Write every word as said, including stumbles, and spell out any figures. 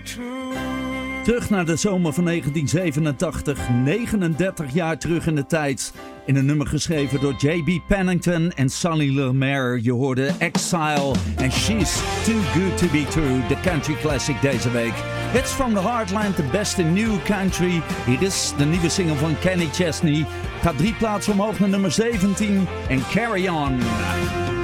Terug naar de zomer van negentien zevenentachtig, negenendertig jaar terug in de tijd. In een nummer geschreven door J B Pennington en Sonny Lemaire. Je hoorde Exile en She's Too Good To Be True, de country classic deze week. It's from the Heartland, the best in new country. Hier is de nieuwe single van Kenny Chesney. Gaat drie plaatsen omhoog naar nummer zeventien en Carry On.